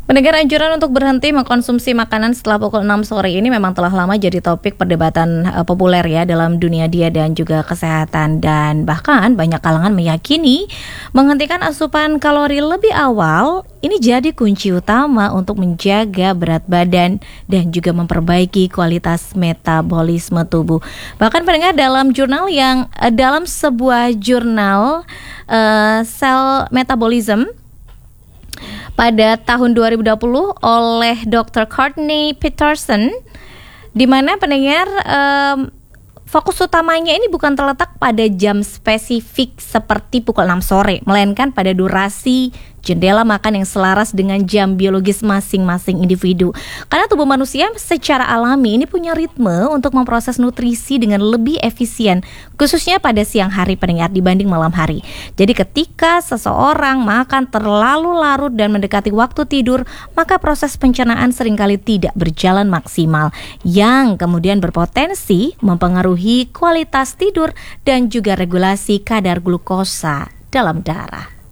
Pendengar, anjuran untuk berhenti mengkonsumsi makanan setelah pukul 6 sore ini memang telah lama jadi topik perdebatan populer ya dalam dunia diet dan juga kesehatan, dan bahkan banyak kalangan meyakini menghentikan asupan kalori lebih awal ini jadi kunci utama untuk menjaga berat badan dan juga memperbaiki kualitas metabolisme tubuh. Bahkan pendengar, dalam sebuah jurnal Cell Metabolism pada tahun 2020 oleh Dr. Courtney Peterson, di mana pendengar fokus utamanya ini bukan terletak pada jam spesifik seperti pukul 6 sore, melainkan pada durasi jendela makan yang selaras dengan jam biologis masing-masing individu. Karena tubuh manusia secara alami ini punya ritme untuk memproses nutrisi dengan lebih efisien, khususnya pada siang hari pendengar dibanding malam hari. Jadi ketika seseorang makan terlalu larut dan mendekati waktu tidur, maka proses pencernaan seringkali tidak berjalan maksimal, yang kemudian berpotensi mempengaruhi kualitas tidur dan juga regulasi kadar glukosa dalam darah.